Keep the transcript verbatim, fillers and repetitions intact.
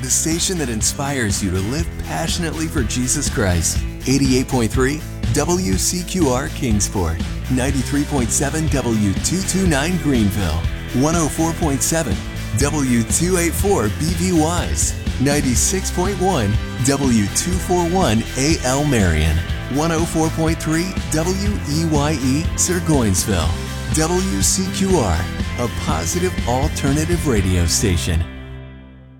the station that inspires you to live passionately for Jesus Christ. eighty-eight point three W C Q R Kingsport, ninety-three point seven W two twenty-nine Greenville, one oh four point seven W two eighty-four B V Wise, ninety-six point one W two forty-one A L Marion, one oh four point three W E Y E Sirgoinsville. W C Q R, a positive alternative radio station.